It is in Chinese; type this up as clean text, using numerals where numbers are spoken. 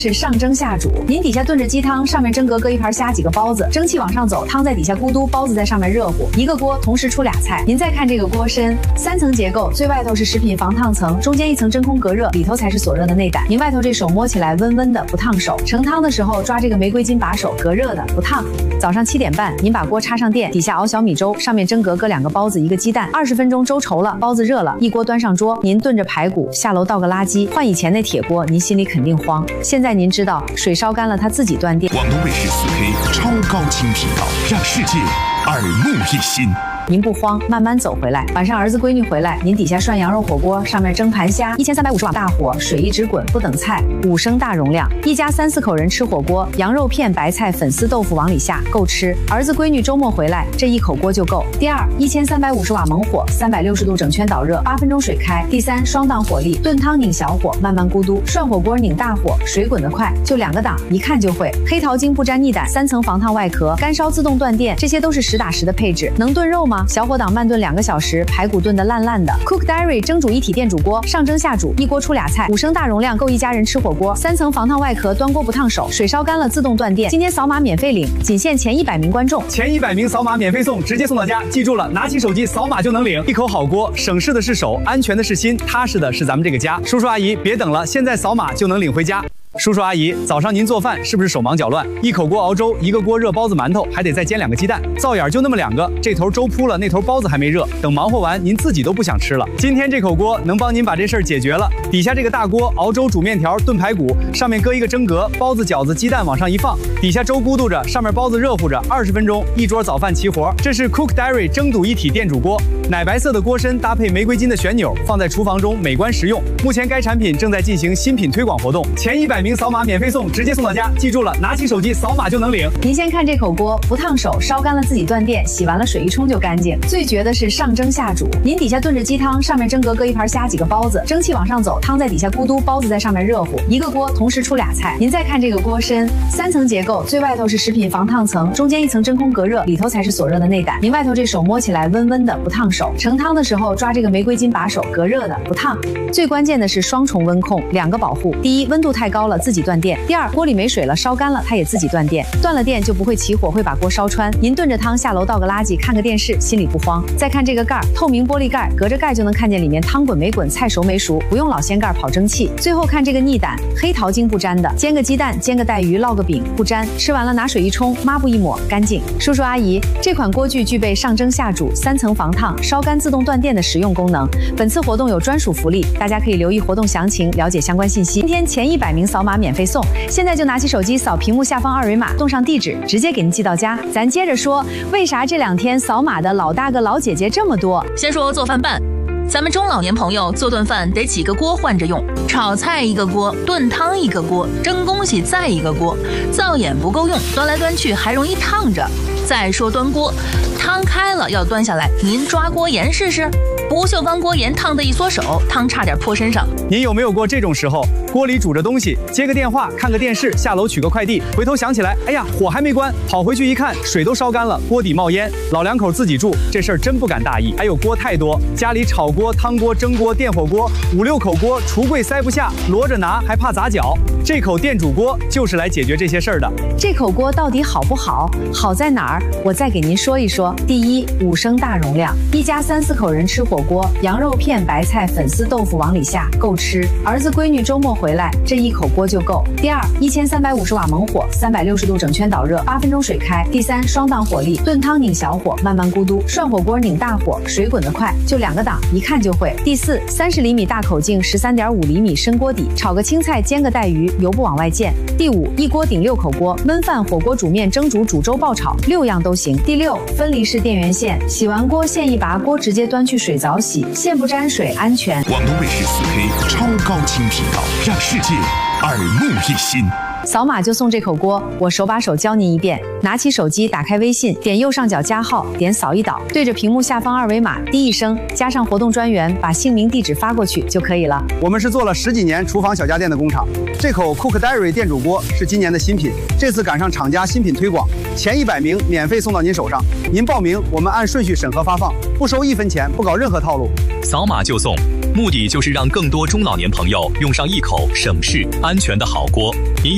是上蒸下煮，您底下炖着鸡汤，上面蒸格一盘虾几个包子，蒸汽往上走，汤在底下咕嘟，包子在上面热乎，一个锅同时出俩菜。您再看这个锅身，3层结构，最外头是食品防烫层，中间一层真空隔热，里头才是所热的内胆。您外头这手摸起来温温的，不烫手。盛汤的时候抓这个玫瑰金把手，隔热的，不烫。早上7点半，您把锅插上电，底下熬小米粥，上面蒸格2个包子，1个鸡蛋，20分钟粥稠了，包子热了，一锅端上桌，您炖着排骨，下楼倒个垃圾，换以前那铁锅，您心里肯定慌。现在您知道水烧干了，它自己断电。 广东卫视4K 超高清频道，让世界耳目一新。 您不慌，慢慢走回来。晚上儿子闺女回来，您底下涮羊肉火锅，上面蒸盘虾，1350瓦大火，水一直滚，不等菜，5升大容量，一家3、4口人吃火锅，羊肉片、白菜、粉丝、豆腐往里下，够吃。儿子闺女周末回来，这一口锅就够。第二，1350瓦猛火，360度整圈导热，8分钟水开。第三，双档火力，炖汤拧小火，慢慢咕嘟；涮火锅拧大火，水滚得快，就2个档，一看就会。黑桃精不沾腻胆，3层防烫外壳，干烧自动断电，这些都是实打实的配置。能炖肉吗？小火档慢炖2个小时，排骨炖得烂烂的。Cook Diary 蒸煮一体电煮锅，上蒸下煮，一锅出俩菜，5升大容量，够一家人吃火锅。3层防烫外壳，端锅不烫手，水烧干了自动断电。今天扫码免费领，仅限前100名观众， 前100名扫码免费送，直接送到家。记住了，拿起手机扫码就能领。一口好锅，省事的是手，安全的是心，踏实的是咱们这个家。叔叔阿姨，别等了，现在扫码就能领回家。叔叔阿姨，早上您做饭是不是手忙脚乱？一口锅熬粥，一个锅热包子馒头，还得再煎2个鸡蛋，灶眼就那么2个，这头粥铺了，那头包子还没热，等忙活完您自己都不想吃了。今天这口锅能帮您把这事儿解决了。底下这个大锅熬粥、煮面条、炖排骨，上面搁一个蒸格，包子、饺子、鸡蛋往上一放，底下粥咕嘟着，上面包子热乎着，20分钟一桌早饭齐活。这是 Cook Diary 蒸煮一体电煮锅，奶白色的锅身搭配玫瑰金的旋钮，放在厨房中美观实用。目前该产品正在进行新品推广活动，前100名扫码免费送，直接送到家。记住了，拿起手机扫码就能领。 您先看这口锅，不烫手，烧干了自己断电，洗完了水一冲就干净。最绝的是上蒸下煮，您底下炖着鸡汤，上面蒸格一盘虾几个包子，蒸汽往上走，汤在底下咕嘟，包子在上面热乎，一个锅同时出俩菜。您再看这个锅身，3层结构，最外头是食品防烫层，中间一层真空隔热，里头才是所热的内胆。您外头这手摸起来温温的，不烫手。盛汤的时候抓这个玫瑰金把手，隔热的，不烫。最关键的是双重温控，2个保护。第一，温度太高了自己断电；第二，锅里没水了，烧干了它也自己断电。断了电就不会起火，会把锅烧穿。您炖着汤下楼倒个垃圾，看个电视，心里不慌。再看这个盖儿，透明玻璃盖，隔着盖就能看见里面汤滚没滚，菜熟没熟，不用老掀盖跑蒸汽。最后看这个腻胆，黑桃精不沾的，煎个鸡蛋，煎个带鱼，烙个饼，不沾。吃完了拿水一冲，抹布一抹，干净。叔叔阿姨，这款锅具具备上蒸下煮、3层防烫、烧干自动断电的实用功能。本次活动有专属福利，大家可以留意活动详情，了解相关信息。今天前100名扫码免费送，现在就拿起手机扫屏幕下方2维码，动上地址，直接给您寄到家。咱接着说，为啥这2天扫码的老大哥老姐姐这么多？ 先说做饭办。咱们中老年朋友做顿饭得几个锅换着用，炒菜一个锅，炖汤一个锅，蒸东西再一个锅，灶眼不够用，端来端去还容易烫着。再说端锅，汤开了要端下来，您抓锅沿试试。不锈钢锅沿烫得一缩手，汤差点泼身上。 您有没有过这种时候，锅里煮着东西，接个电话，看个电视，下楼取个快递，回头想起来，哎呀，火还没关，跑回去一看，水都烧干了，锅底冒烟。老2口自己住，这事儿真不敢大意。还有锅太多，家里炒锅、汤锅、蒸锅、电火锅，5、6口锅，橱柜塞不下，摞着拿还怕砸脚。这口电煮锅就是来解决这些事儿的。 这口锅到底好不好？好在哪儿？我再给您说一说。第一，5升大容量，一家3、4口人吃火锅，羊肉片、白菜、粉丝、豆腐往里下，够吃。儿子闺女周末回来，这一口锅就够。第二，1350瓦猛火，360度整圈导热，8分钟水开。第三，双档火力，炖汤拧小火，慢慢咕嘟；涮火锅拧大火，水滚得快，就2个档，一看就会。第四，30厘米大口径，13.5厘米深锅底，炒个青菜，煎个带鱼，油不往外溅。第五，一锅顶6口锅，焖饭、火锅、煮面、蒸煮、煮粥、爆炒，6样都行。第六，分离式电源线，洗完锅线一拔，锅直接端去水澡洗，线不沾水，安全。 广东卫视4K 超高清频道，让世界耳目一新。 扫码就送这口锅，我手把手教您一遍。拿起手机，打开微信，点右上角加号，点扫一导，对着屏幕下方2维码，滴一声，加上活动专员，把姓名、地址发过去就可以了。 我们是做了10几年厨房小家电的工厂，这口 Cook Diary 电煮锅是今年的新品，这次赶上厂家新品推广，前100名免费送到您手上。您报名，我们按顺序审核发放，不收1分钱，不搞任何套路。 扫码就送，目的就是让更多中老年朋友用上一口省事、安全的好锅。您